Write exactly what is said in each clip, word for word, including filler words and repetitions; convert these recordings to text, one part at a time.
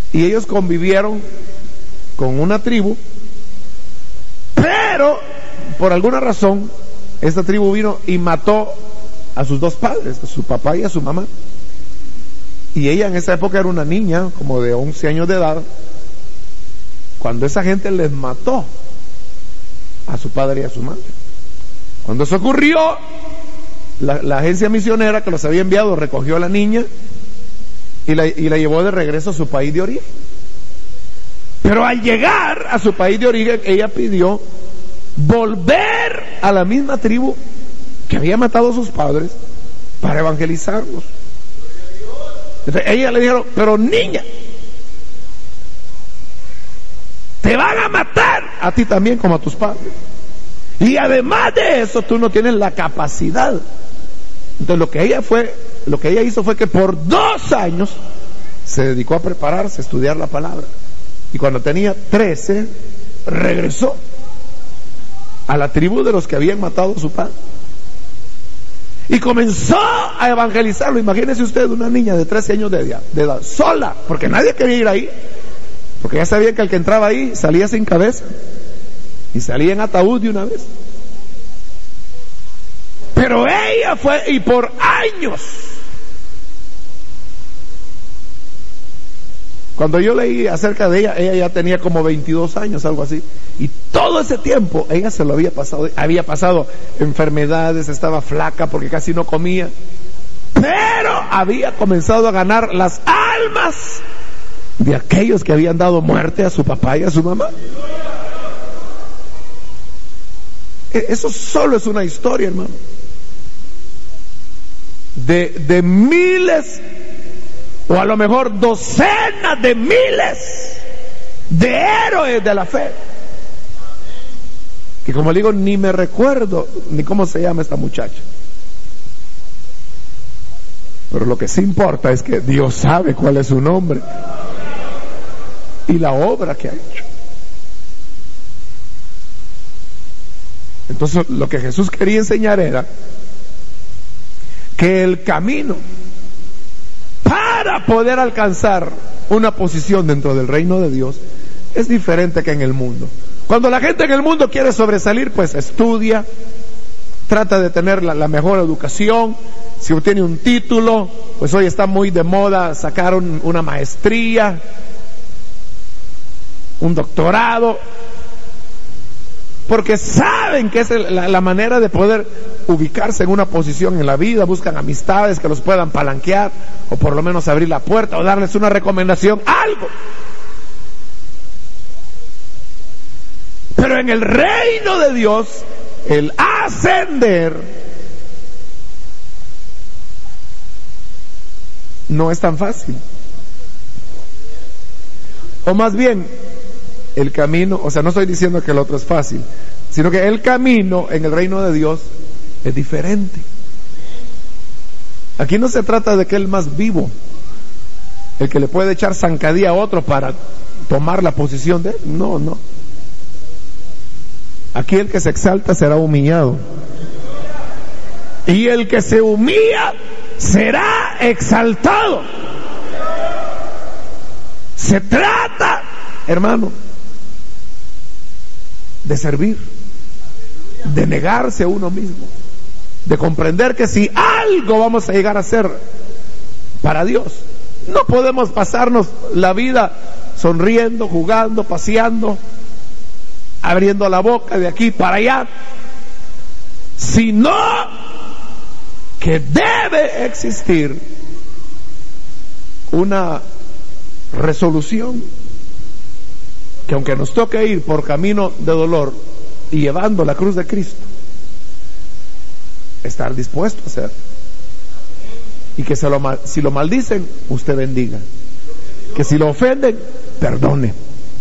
y ellos convivieron con una tribu, pero por alguna razón esta tribu vino y mató a sus dos padres, a su papá y a su mamá. Y ella en esa época era una niña, como de once años de edad, cuando esa gente les mató a su padre y a su madre. Cuando eso ocurrió, la, la agencia misionera que los había enviado recogió a la niña y la, y la llevó de regreso a su país de origen. Pero al llegar a su país de origen, ella pidió volver a la misma tribu que había matado a sus padres para evangelizarlos. Entonces ella le dijeron, pero niña, te van a matar a ti también como a tus padres, y además de eso tú no tienes la capacidad. Entonces lo que ella fue, lo que ella hizo fue que por dos años se dedicó a prepararse, a estudiar la palabra, y cuando tenía trece regresó a la tribu de los que habían matado a su padre y comenzó a evangelizarlo. Imagínese usted una niña de trece años de edad, de edad, sola, porque nadie quería ir ahí, porque ya sabía que el que entraba ahí salía sin cabeza y salía en ataúd de una vez. Pero ella fue, y por años, cuando yo leí acerca de ella, ella ya tenía como veintidós años, algo así, y todo ese tiempo ella se lo había pasado, había pasado enfermedades, estaba flaca porque casi no comía, pero había comenzado a ganar las almas de aquellos que habían dado muerte a su papá y a su mamá. Eso solo es una historia, hermano, de, de miles, o a lo mejor docenas de miles de héroes de la fe, que como le digo, ni me recuerdo ni cómo se llama esta muchacha, pero lo que sí importa es que Dios sabe cuál es su nombre y la obra que ha hecho. Entonces lo que Jesús quería enseñar era que el camino para poder alcanzar una posición dentro del reino de Dios es diferente que en el mundo. Cuando la gente en el mundo quiere sobresalir, pues estudia, trata de tener la, la mejor educación. Si obtiene un título, pues hoy está muy de moda sacar un, una maestría, un doctorado, porque saben que es el, la, la manera de poder ubicarse en una posición en la vida. Buscan amistades que los puedan palanquear, o por lo menos abrir la puerta, o darles una recomendación, algo. Pero en el reino de Dios, el ascender no es tan fácil. O más bien, el camino, o sea, no estoy diciendo que el otro es fácil, sino que el camino en el reino de Dios es diferente. Aquí no se trata de que el más vivo, el que le puede echar zancadilla a otro para tomar la posición de él, no, no. Aquí el que se exalta será humillado, y el que se humilla será exaltado. Se trata, hermano, de servir, de negarse a uno mismo, de comprender que si algo vamos a llegar a hacer para Dios, no podemos pasarnos la vida sonriendo, jugando, paseando, abriendo la boca de aquí para allá, sino que debe existir una resolución, que aunque nos toque ir por camino de dolor y llevando la cruz de Cristo, estar dispuesto a hacer, y que se lo, si lo maldicen, usted bendiga, que si lo ofenden, perdone,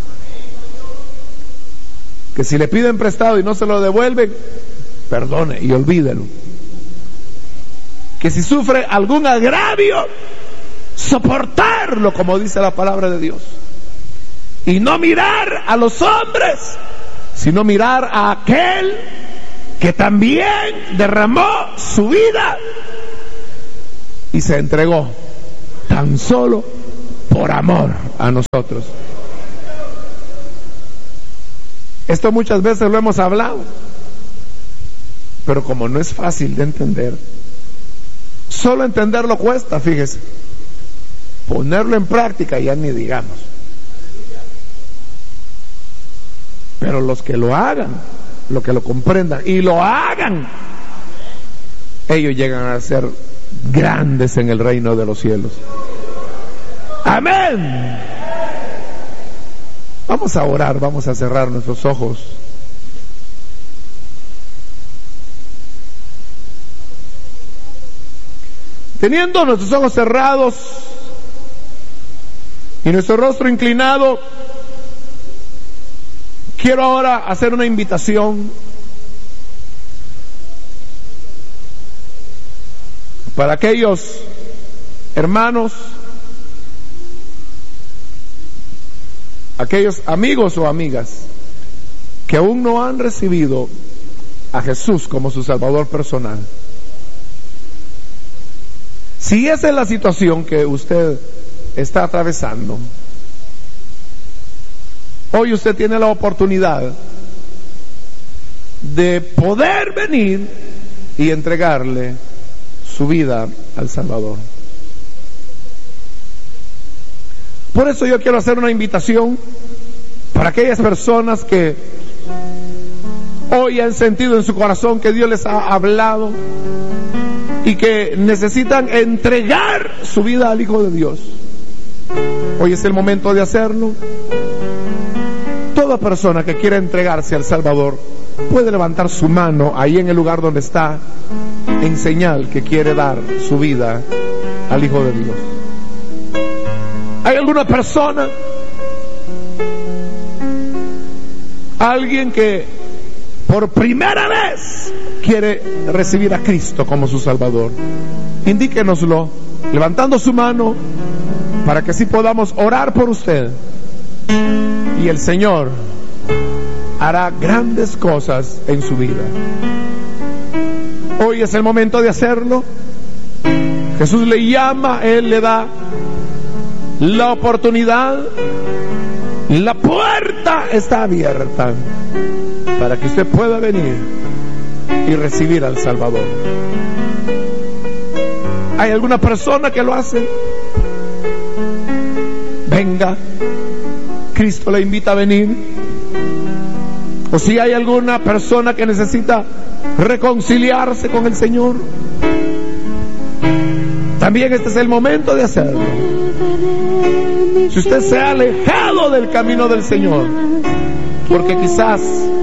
que si le piden prestado y no se lo devuelven, perdone y olvídelo, que si sufre algún agravio, soportarlo, como dice la palabra de Dios, y no mirar a los hombres, sino mirar a aquel que también derramó su vida y se entregó tan solo por amor a nosotros. Esto muchas veces lo hemos hablado, pero como no es fácil de entender, solo entenderlo cuesta, fíjese. Ponerlo en práctica ya ni digamos. Pero los que lo hagan, los que lo comprendan y lo hagan, ellos llegan a ser grandes en el reino de los cielos. Amén. Vamos a orar, vamos a cerrar nuestros ojos. Teniendo nuestros ojos cerrados y nuestro rostro inclinado, quiero ahora hacer una invitación para aquellos hermanos, aquellos amigos o amigas que aún no han recibido a Jesús como su Salvador personal. Si esa es la situación que usted está atravesando, hoy usted tiene la oportunidad de poder venir y entregarle su vida al Salvador. Por eso yo quiero hacer una invitación para aquellas personas que hoy han sentido en su corazón que Dios les ha hablado y que necesitan entregar su vida al Hijo de Dios. Hoy es el momento de hacerlo. Toda persona que quiera entregarse al Salvador puede levantar su mano ahí en el lugar donde está, en señal que quiere dar su vida al Hijo de Dios. ¿Hay alguna persona, alguien que por primera vez quiere recibir a Cristo como su Salvador? Indíquenoslo levantando su mano para que así podamos orar por usted, y el Señor hará grandes cosas en su vida. Hoy es el momento de hacerlo. Jesús le llama, Él le da la oportunidad, la puerta está abierta para que usted pueda venir y recibir al Salvador. ¿Hay alguna persona que lo hace? Venga, Cristo le invita a venir. O si hay alguna persona que necesita reconciliarse con el Señor, también este es el momento de hacerlo. Si usted se ha alejado del camino del Señor, porque quizás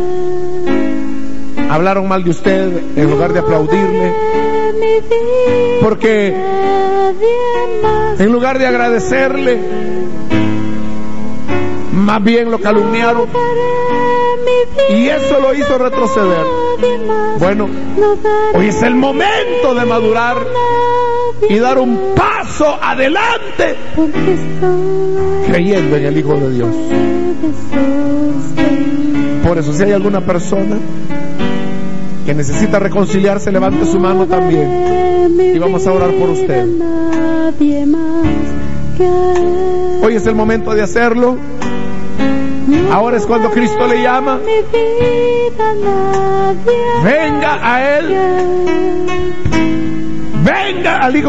hablaron mal de usted en lugar de aplaudirle, porque en lugar de agradecerle, más bien lo calumniaron, y eso lo hizo retroceder. Bueno, hoy es el momento de madurar y dar un paso adelante, creyendo en el Hijo de Dios. Por eso, si hay alguna persona que necesita reconciliarse, levante su mano también y vamos a orar por usted. Hoy es el momento de hacerlo. Ahora es cuando Cristo le llama. Venga a Él. Venga al Hijo.